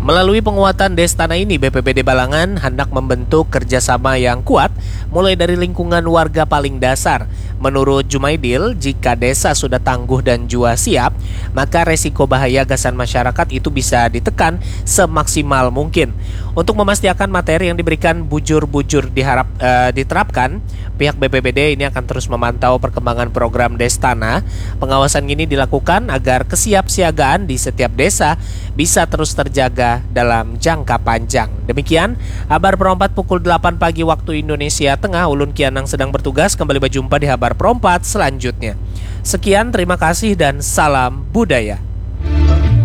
Melalui penguatan Destana ini, BPBD Balangan hendak membentuk kerjasama yang kuat mulai dari lingkungan warga paling dasar. Menurut Jumaidil, jika desa sudah tangguh dan jua siap, maka resiko bahaya gasan masyarakat itu bisa ditekan semaksimal mungkin. Untuk memastikan materi yang diberikan bujur-bujur diterapkan, pihak BPBD ini akan terus memantau perkembangan program Destana. Pengawasan ini dilakukan agar kesiapsiagaan di setiap desa bisa terus terjaga dalam jangka panjang. Demikian, Habar Perompat pukul 8 pagi waktu Indonesia Tengah. Ulun Kianang sedang bertugas, kembali berjumpa di Habar Perompat selanjutnya. Sekian, terima kasih dan salam budaya.